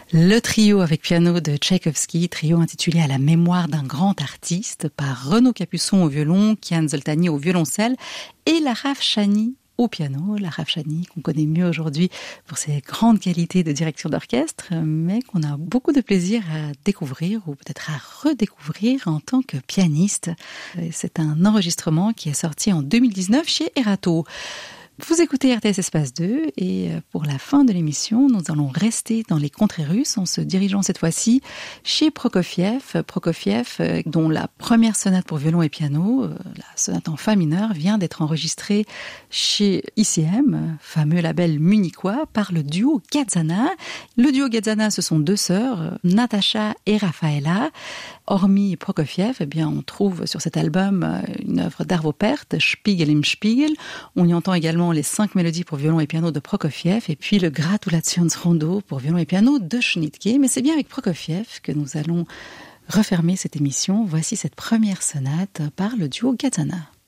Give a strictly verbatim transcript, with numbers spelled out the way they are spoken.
Le trio avec piano de Tchaïkovski, trio intitulé À la mémoire d'un grand artiste par Renaud Capuçon au violon, Kian Zoltani au violoncelle et Lara Afshani au piano. Lara Afshani qu'on connaît mieux aujourd'hui pour ses grandes qualités de direction d'orchestre, mais qu'on a beaucoup de plaisir à découvrir ou peut-être à redécouvrir en tant que pianiste. C'est un enregistrement qui est sorti en deux mille dix-neuf chez Erato. Vous écoutez R T S Espace deux et pour la fin de l'émission, nous allons rester dans les contrées russes en se dirigeant cette fois-ci chez Prokofiev. Prokofiev, dont la première sonate pour violon et piano, la sonate en fa mineur, vient d'être enregistrée chez I C M, fameux label munichois, par le duo Gazana. Le duo Gazana, ce sont deux sœurs, Natacha et Rafaela. Hormis Prokofiev, eh bien, on trouve sur cet album une œuvre d'Arvo Pärt, Spiegel im Spiegel. On y entend également les cinq mélodies pour violon et piano de Prokofiev et puis le Gratulationsrondo pour violon et piano de Schnittke. Mais c'est bien avec Prokofiev que nous allons refermer cette émission. Voici cette première sonate par le duo Gazana.